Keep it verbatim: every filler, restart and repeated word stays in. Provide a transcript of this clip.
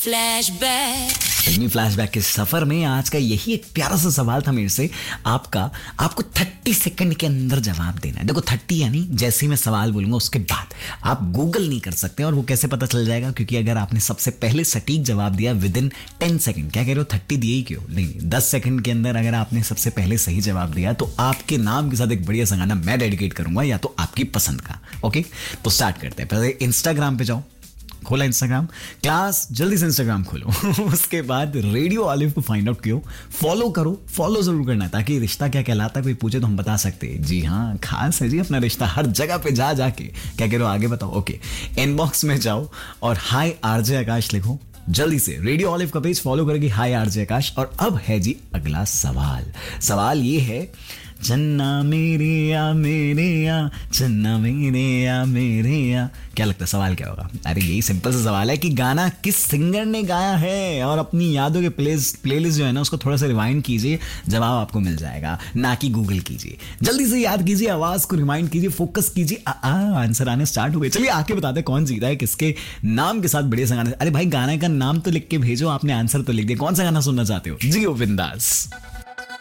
Flashback. फिल्मी flashback के सफर में आज का यही एक प्यारा सा सवाल था मेरे से आपका। आपको तीस सेकंड के अंदर जवाब देना है। देखो तीस यानी जैसे ही मैं सवाल बोलूंगा उसके बाद आप गूगल नहीं कर सकते। और वो कैसे पता चल जाएगा? क्योंकि अगर आपने सबसे पहले सटीक जवाब दिया विद इन टेन सेकंड, क्या कह रहे हो थर्टी दिए ही क्यों? नहीं, दस सेकंड के अंदर अगर आपने सबसे पहले सही जवाब दिया तो आपके नाम के साथ एक बढ़िया सा गाना मैं डेडिकेट करूंगा, या तो आपकी पसंद का। ओके, तो स्टार्ट करते हैं। पहले इंस्टाग्राम पे जाओ, खोला इंस्टाग्राम, क्लास जल्दी से इंस्टाग्राम खोलो। उसके बाद रेडियो ऑलिव को फाइंड आउट कियो, फॉलो करो। फॉलो जरूर करना ताकि रिश्ता क्या कहलाता है कोई पूछे तो हम बता सकते हैं। जी हाँ, खास है जी अपना रिश्ता, हर जगह पे जा जाके क्या कह रहे हो आगे बताओ। ओके, इनबॉक्स में जाओ और हाय आरजे आकाश लिखो जल्दी से। रेडियो ऑलिव का पेज फॉलो करेगी हाय आरजे आकाश। और अब है जी अगला सवाल। सवाल ये है, चन्ना मेरे या मेरे या चन्ना मेरे या मेरे या, क्या लगता है सवाल क्या होगा? अरे यही सिंपल सा सवाल है कि गाना किस सिंगर ने गाया है। और अपनी यादों के प्लेस प्लेलिस्ट जो है ना उसको थोड़ा सा रिवाइंड कीजिए, जवाब आपको मिल जाएगा, ना कि गूगल कीजिए। जल्दी से याद कीजिए, आवाज को रिमाइंड कीजिए, फोकस कीजिए। आंसर आने स्टार्ट हो गए। चलिए आके बताते कौन जीता है, किसके नाम के साथ बढ़िया सा गाना। अरे भाई गाने का नाम तो लिख के भेजो, आपने आंसर तो लिख दिया। कौन सा गाना सुनना चाहते हो? जियो बिंदास।